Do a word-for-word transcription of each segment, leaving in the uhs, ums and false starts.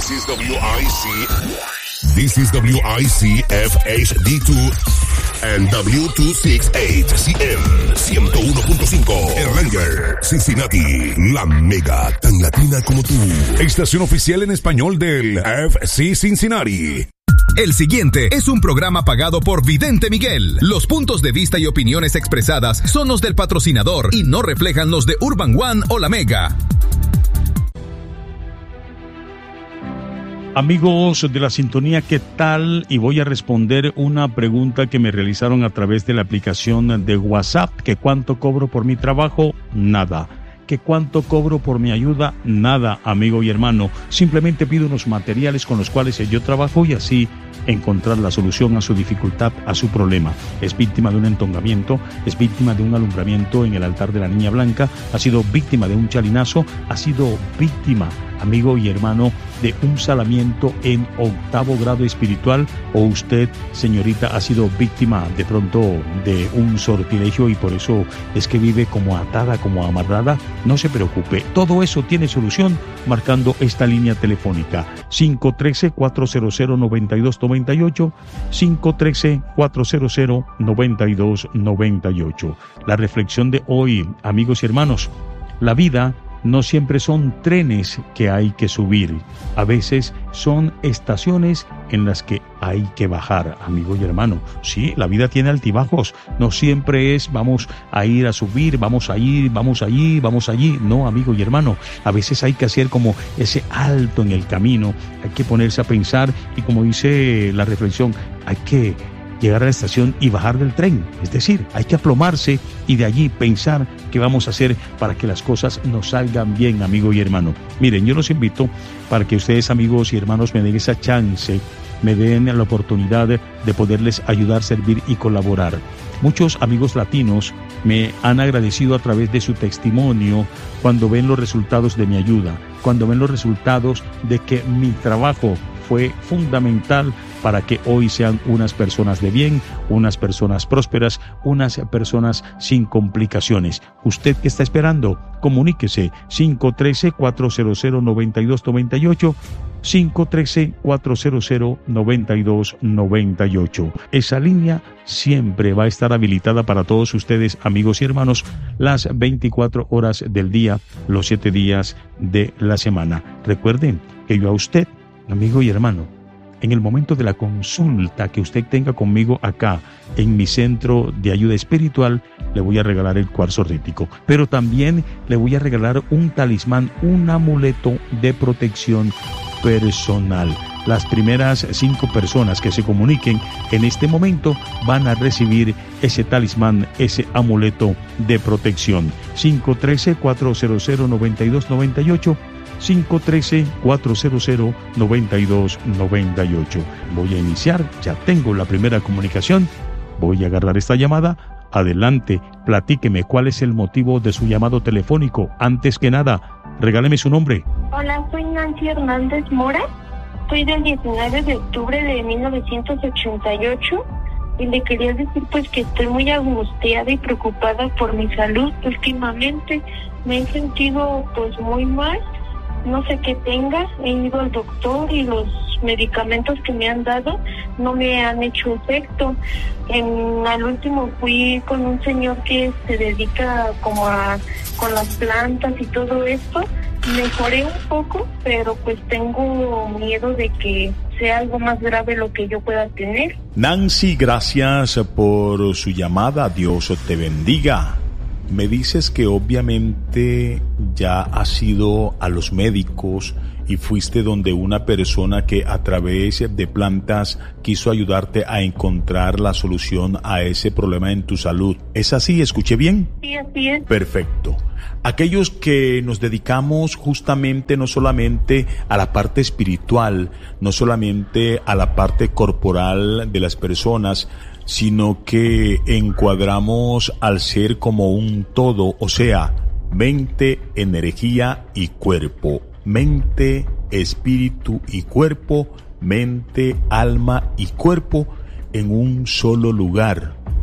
This is W I C. This is W I C F H D two and W doscientos sesenta y ocho C M ciento uno punto cinco Erlanger, Cincinnati, la mega tan latina como tú. Estación oficial en español del F C Cincinnati. El siguiente es un programa pagado por Vidente Miguel. Los puntos de vista y opiniones expresadas son los del patrocinador y no reflejan los de Urban One o La Mega. Amigos de la sintonía, ¿qué tal? Y voy a responder una pregunta que me realizaron a través de la aplicación de WhatsApp. ¿Que cuánto cobro por mi trabajo? Nada. ¿Que cuánto cobro por mi ayuda? Nada, amigo y hermano. Simplemente pido unos materiales con los cuales yo trabajo y así encontrar la solución a su dificultad, a su problema. Es víctima de un entongamiento, es víctima de un alumbramiento en el altar de la Niña Blanca, ha sido víctima de un chalinazo, ha sido víctima, amigo y hermano, de un salamiento en octavo grado espiritual, o usted, señorita, ha sido víctima de pronto de un sortilegio y por eso es que vive como atada, como amarrada. No se preocupe, todo eso tiene solución marcando esta línea telefónica cinco uno tres, cuatro cero cero, nueve dos nueve ocho, cinco uno tres, cuatro cero cero, nueve dos nueve ocho. La reflexión de hoy, amigos y hermanos: la vida no siempre son trenes que hay que subir, a veces son estaciones en las que hay que bajar, amigo y hermano. Sí, la vida tiene altibajos, no siempre es vamos a ir a subir, vamos a ir, vamos allí, vamos allí. No, amigo y hermano, a veces hay que hacer como ese alto en el camino, hay que ponerse a pensar y, como dice la reflexión, hay que llegar a la estación y bajar del tren. Es decir, hay que aplomarse y de allí pensar qué vamos a hacer para que las cosas nos salgan bien, amigo y hermano. Miren, yo los invito para que ustedes, amigos y hermanos, me den esa chance, me den la oportunidad de poderles ayudar, servir y colaborar. Muchos amigos latinos me han agradecido a través de su testimonio cuando ven los resultados de mi ayuda, cuando ven los resultados de que mi trabajo fue fundamental para que hoy sean unas personas de bien, unas personas prósperas, unas personas sin complicaciones. ¿Usted qué está esperando? Comuníquese cinco uno tres, cuatro cero cero, nueve dos nueve ocho, cinco uno tres, cuatro cero cero, nueve dos nueve ocho. Esa línea siempre va a estar habilitada para todos ustedes, amigos y hermanos, las veinticuatro horas del día, los siete días de la semana. Recuerden que yo a usted, amigo y hermano, en el momento de la consulta que usted tenga conmigo acá en mi centro de ayuda espiritual, le voy a regalar el cuarzo rítico, pero también le voy a regalar un talismán, un amuleto de protección personal. Las primeras cinco personas que se comuniquen en este momento van a recibir ese talismán, ese amuleto de protección. cinco uno tres, cuatro cero cero, nueve dos nueve ocho, cinco uno tres, cuatro cero cero, nueve dos nueve ocho. Voy a iniciar, ya tengo la primera comunicación, voy a agarrar esta llamada. Adelante, platíqueme cuál es el motivo de su llamado telefónico. Antes que nada, regáleme su nombre. Hola, soy Nancy Hernández Mora, soy del diecinueve de octubre de mil novecientos ochenta y ocho y le quería decir pues que estoy muy angustiada y preocupada por mi salud. Últimamente me he sentido pues muy mal. No sé qué tenga, he ido al doctor y los medicamentos que me han dado no me han hecho efecto. En al último fui con un señor que se dedica como a con las plantas y todo esto. Mejoré un poco, pero pues tengo miedo de que sea algo más grave lo que yo pueda tener. Nancy, gracias por su llamada. Dios te bendiga. Me dices que obviamente ya has ido a los médicos y fuiste donde una persona que a través de plantas quiso ayudarte a encontrar la solución a ese problema en tu salud. ¿Es así? ¿Escuché bien? Sí, así es. Perfecto. Aquellos que nos dedicamos justamente no solamente a la parte espiritual, no solamente a la parte corporal de las personas, sino que encuadramos al ser como un todo, o sea, mente, energía y cuerpo, mente, espíritu y cuerpo, mente, alma y cuerpo en un solo lugar.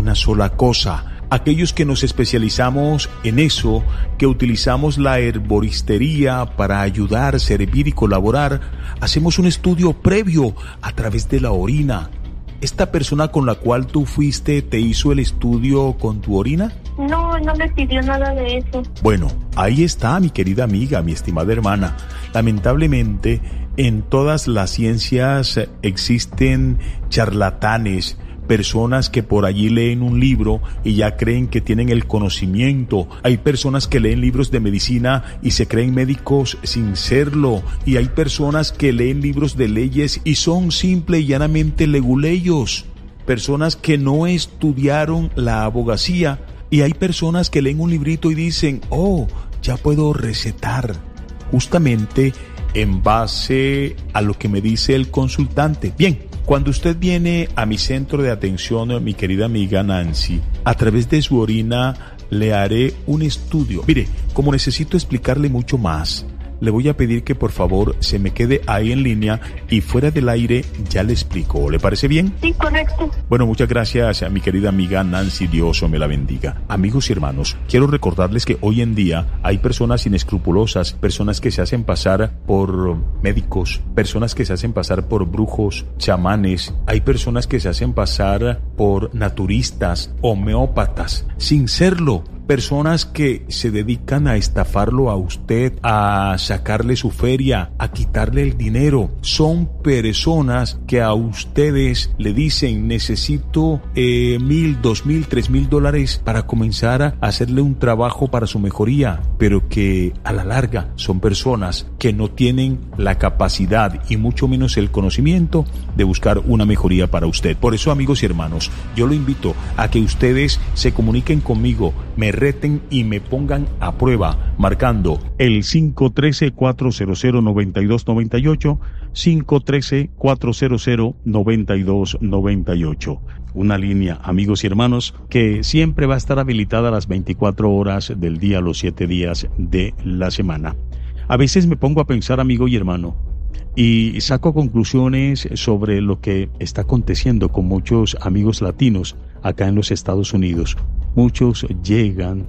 una sola cosa. Aquellos que nos especializamos en eso, que utilizamos la herboristería para ayudar, servir y colaborar, hacemos un estudio previo a través de la orina. ¿Esta persona con la cual tú fuiste te hizo el estudio con tu orina? No, no me pidió nada de eso. Bueno, ahí está, mi querida amiga, mi estimada hermana. Lamentablemente, en todas las ciencias existen charlatanes, personas que por allí leen un libro y ya creen que tienen el conocimiento. Hay personas que leen libros de medicina y se creen médicos sin serlo. Y hay personas que leen libros de leyes y son simple y llanamente leguleyos. Personas que no estudiaron la abogacía. Y hay personas que leen un librito y dicen, oh, ya puedo recetar. Justamente en base a lo que me dice el consultante. Bien. Cuando usted viene a mi centro de atención, mi querida amiga Nancy, a través de su orina le haré un estudio. Mire, como necesito explicarle mucho más, le voy a pedir que por favor se me quede ahí en línea y fuera del aire ya le explico. ¿Le parece bien? Sí, correcto. Bueno, muchas gracias a mi querida amiga Nancy, Dios me la bendiga. Amigos y hermanos, quiero recordarles que hoy en día hay personas inescrupulosas, personas que se hacen pasar por médicos, personas que se hacen pasar por brujos, chamanes, hay personas que se hacen pasar por naturistas, homeópatas, sin serlo. Personas que se dedican a estafarlo a usted, a sacarle su feria, a quitarle el dinero. Son personas que a ustedes le dicen necesito eh, mil, dos mil, tres mil dólares para comenzar a hacerle un trabajo para su mejoría, pero que a la larga son personas que no tienen la capacidad y mucho menos el conocimiento de buscar una mejoría para usted. Por eso, amigos y hermanos, yo lo invito a que ustedes se comuniquen conmigo, me reten y me pongan a prueba marcando el cinco uno tres, cuatro cero cero, nueve dos nueve ocho, cinco uno tres, cuatro cero cero, nueve dos nueve ocho. Una línea, amigos y hermanos, que siempre va a estar habilitada a las veinticuatro horas del día, los siete días de la semana. A veces me pongo a pensar, amigo y hermano, y saco conclusiones sobre lo que está aconteciendo con muchos amigos latinos acá en los Estados Unidos. Muchos llegan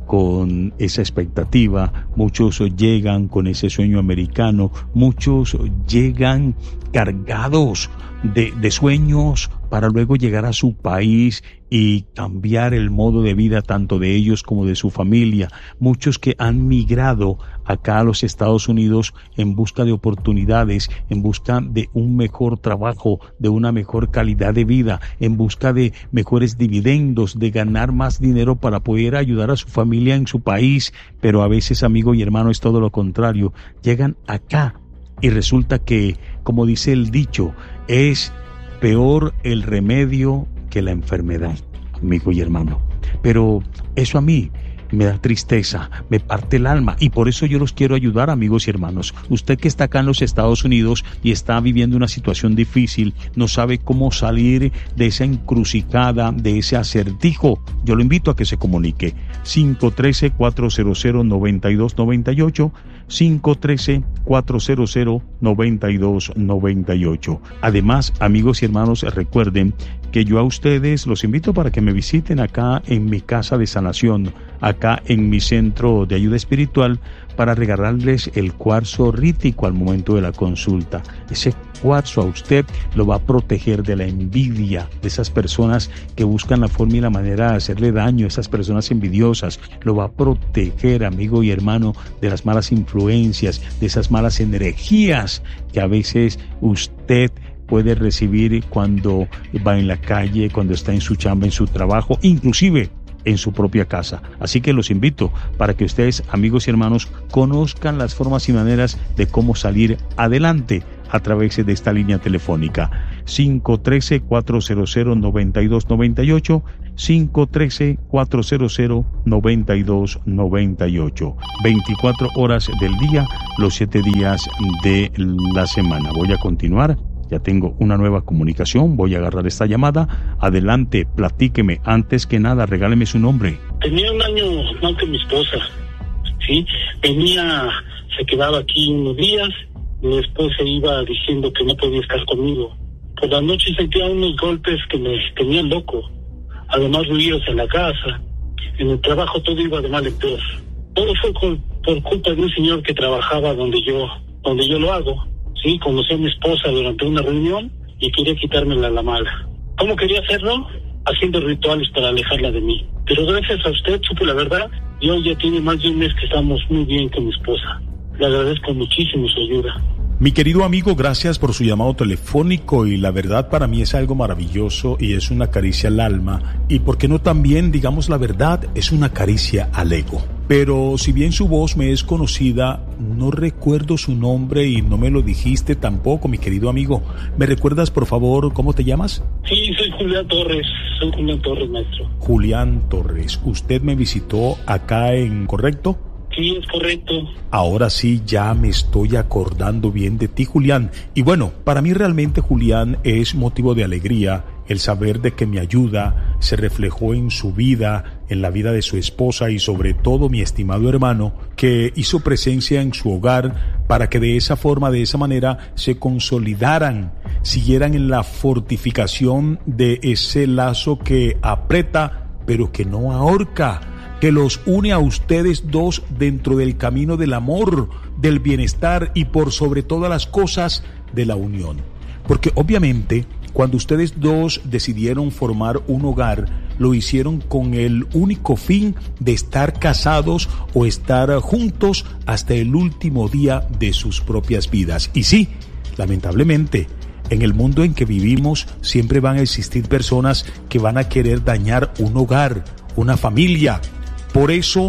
con esa expectativa, muchos llegan con ese sueño americano, muchos llegan cargados de, de sueños para luego llegar a su país y cambiar el modo de vida tanto de ellos como de su familia. Muchos que han migrado acá a los Estados Unidos en busca de oportunidades, en busca de un mejor trabajo, de una mejor calidad de vida, en busca de mejores dividendos, de ganar más dinero para poder ayudar a su familia en su país. Pero a veces, amigo y hermano, es todo lo contrario. Llegan acá y resulta que, como dice el dicho, es peor el remedio que la enfermedad, amigo y hermano. Pero eso a mí me da tristeza, me parte el alma, y por eso yo los quiero ayudar, amigos y hermanos. Usted que está acá en los Estados Unidos y está viviendo una situación difícil, no sabe cómo salir de esa encrucijada, de ese acertijo, yo lo invito a que se comunique. cinco uno tres, cuatro cero cero, nueve dos nueve ocho, cinco uno tres, cuatro cero cero, nueve dos nueve ocho. Además, amigos y hermanos, recuerden que yo a ustedes los invito para que me visiten acá en mi casa de sanación, acá en mi centro de ayuda espiritual, para regalarles el cuarzo rítico al momento de la consulta. Ese cuarzo a usted lo va a proteger de la envidia de esas personas que buscan la forma y la manera de hacerle daño, esas personas envidiosas. Lo va a proteger, amigo y hermano, de las malas influencias, de esas malas energías que a veces usted puede recibir cuando va en la calle, cuando está en su chamba, en su trabajo, inclusive en su propia casa. Así que los invito para que ustedes, amigos y hermanos, conozcan las formas y maneras de cómo salir adelante a través de esta línea telefónica. cinco uno tres, cuatro cero cero, nueve dos nueve ocho, cinco uno tres, cuatro cero cero, nueve dos nueve ocho. veinticuatro horas del día, los siete días de la semana. Voy a continuar. Ya tengo una nueva comunicación, voy a agarrar esta llamada. Adelante, platíqueme. Antes que nada, regáleme su nombre. Tenía un año más que mi esposa, ¿sí? Venía, se quedaba aquí unos días, y después se iba diciendo que no podía estar conmigo. Por la noche sentía unos golpes que me tenían loco. además ruidos en la casa, en el trabajo todo iba de mal en peor. Todo fue por, por culpa de un señor que trabajaba donde yo, donde yo lo hago. Sí, conocí a mi esposa durante una reunión y quería quitármela a la mala. ¿Cómo quería hacerlo? Haciendo rituales para alejarla de mí. Pero gracias a usted supe la verdad, y hoy ya tiene más de un mes que estamos muy bien con mi esposa. Le agradezco muchísimo su ayuda. Mi querido amigo, gracias por su llamado telefónico, y la verdad para mí es algo maravilloso y es una caricia al alma, y por qué no también, digamos la verdad, es una caricia al ego. Pero si bien su voz me es conocida, no recuerdo su nombre y no me lo dijiste tampoco, mi querido amigo. ¿Me recuerdas, por favor, cómo te llamas? Sí, soy Julián Torres, soy Julián Torres, maestro. Julián Torres, usted me visitó acá en, ¿correcto? Sí, es correcto. Ahora sí, ya me estoy acordando bien de ti, Julián. Y bueno, para mí realmente, Julián, es motivo de alegría el saber de que mi ayuda se reflejó en su vida, en la vida de su esposa y sobre todo mi estimado hermano, que hizo presencia en su hogar para que de esa forma, de esa manera, se consolidaran, siguieran en la fortificación de ese lazo que aprieta, pero que no ahorca, que los une a ustedes dos dentro del camino del amor, del bienestar y por sobre todas las cosas de la unión. Porque obviamente cuando ustedes dos decidieron formar un hogar, lo hicieron con el único fin de estar casados o estar juntos hasta el último día de sus propias vidas. Y sí, lamentablemente, en el mundo en que vivimos siempre van a existir personas que van a querer dañar un hogar, una familia. Por eso,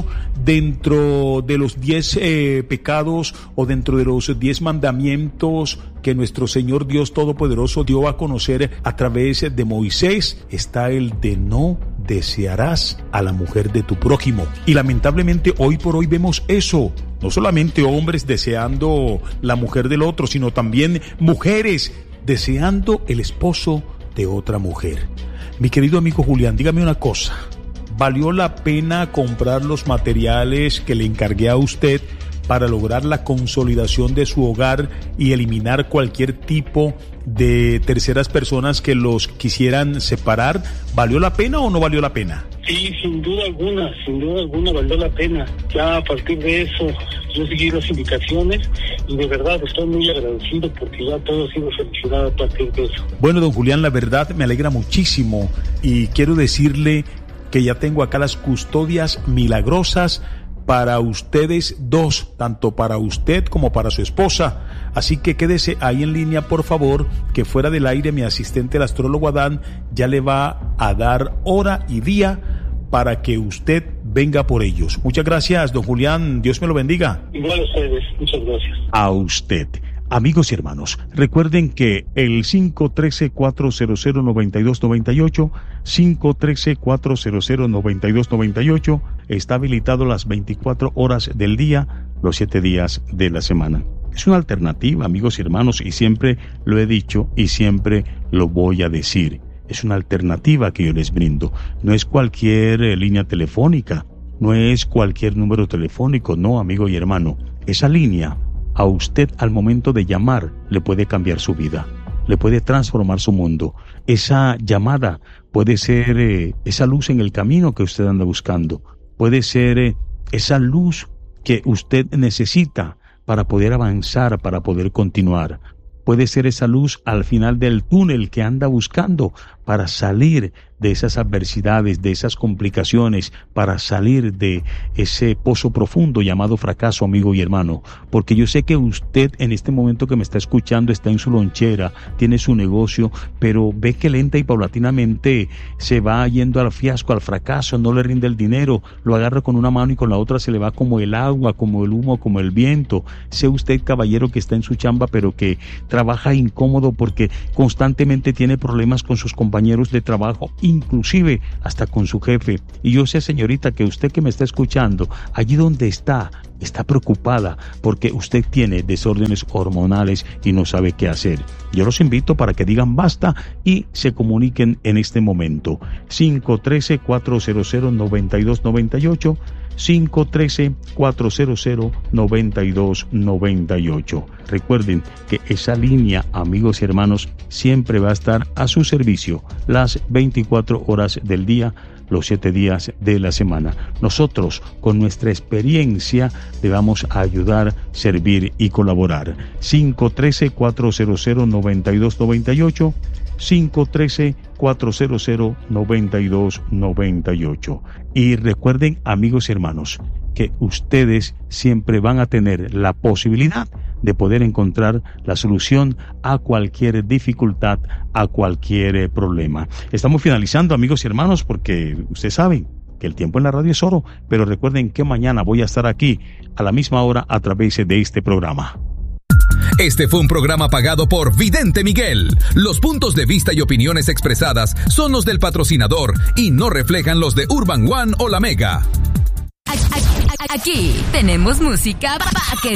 dentro de los diez eh, pecados o dentro de los diez mandamientos que nuestro Señor Dios Todopoderoso dio a conocer a través de Moisés, está el de no desearás a la mujer de tu prójimo. Y lamentablemente hoy por hoy vemos eso. No solamente hombres deseando la mujer del otro, sino también mujeres deseando el esposo de otra mujer. Mi querido amigo Julián, dígame una cosa. ¿Valió la pena comprar los materiales que le encargué a usted para lograr la consolidación de su hogar y eliminar cualquier tipo de terceras personas que los quisieran separar? ¿Valió la pena o no valió la pena? Sí, sin duda alguna, sin duda alguna valió la pena. Ya a partir de eso yo seguí las indicaciones y de verdad estoy muy agradecido porque ya todo ha sido solucionado a partir de eso. Bueno, don Julián, la verdad me alegra muchísimo y quiero decirle que ya tengo acá las custodias milagrosas para ustedes dos, tanto para usted como para su esposa. Así que quédese ahí en línea, por favor, que fuera del aire mi asistente, el astrólogo Adán, ya le va a dar hora y día para que usted venga por ellos. Muchas gracias, don Julián, Dios me lo bendiga. Igual a ustedes, muchas gracias. A usted. Amigos y hermanos, recuerden que el cinco uno tres, cuatro cero cero, nueve dos nueve ocho, cinco uno tres, cuatro cero cero, nueve dos nueve ocho está habilitado las veinticuatro horas del día, los siete días de la semana. Es una alternativa, amigos y hermanos, y siempre lo he dicho y siempre lo voy a decir. Es una alternativa que yo les brindo. No es cualquier eh, línea telefónica, no es cualquier número telefónico, no, amigo y hermano. Esa línea a usted al momento de llamar le puede cambiar su vida, le puede transformar su mundo. Esa llamada puede ser eh, esa luz en el camino que usted anda buscando, puede ser eh, esa luz que usted necesita para poder avanzar, para poder continuar. Puede ser esa luz al final del túnel que anda buscando para salir de esas adversidades, de esas complicaciones, para salir de ese pozo profundo llamado fracaso, amigo y hermano. Porque yo sé que usted en este momento que me está escuchando está en su lonchera, tiene su negocio, pero ve que lenta y paulatinamente se va yendo al fiasco, al fracaso, no le rinde el dinero, lo agarra con una mano y con la otra se le va como el agua, como el humo, como el viento. Sé usted, caballero, que está en su chamba, pero que trabaja incómodo porque constantemente tiene problemas con sus compañeros de trabajo, inclusive hasta con su jefe. Y yo sé, señorita, que usted que me está escuchando, allí donde está, está preocupada porque usted tiene desórdenes hormonales y no sabe qué hacer. Yo los invito para que digan basta y se comuniquen en este momento. cinco uno tres, cuatro cero cero, nueve dos nueve ocho, cinco uno tres, cuatro cero cero, nueve dos nueve ocho. Recuerden que esa línea, amigos y hermanos, siempre va a estar a su servicio las veinticuatro horas del día, los siete días de la semana. Nosotros, con nuestra experiencia, le vamos a ayudar, servir y colaborar. cinco uno tres, cuatro cero cero, nueve dos nueve ocho, cinco uno tres, cuatro cero cero, nueve dos nueve ocho. Y recuerden, amigos y hermanos, que ustedes siempre van a tener la posibilidad de poder encontrar la solución a cualquier dificultad, a cualquier problema. Estamos finalizando, amigos y hermanos, porque ustedes saben que el tiempo en la radio es oro, pero recuerden que mañana voy a estar aquí a la misma hora a través de este programa. Este fue un programa pagado por Vidente Miguel. Los puntos de vista y opiniones expresadas son los del patrocinador y no reflejan los de Urban One o La Mega. Aquí tenemos música para que